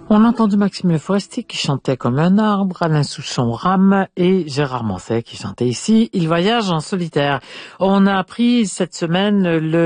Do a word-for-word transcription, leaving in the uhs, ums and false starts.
On a entendu Maxime Le Forestier qui chantait comme un arbre, Alain Souchon rame et Gérard Manset qui chantait ici. Il voyage en solitaire. On a appris cette semaine le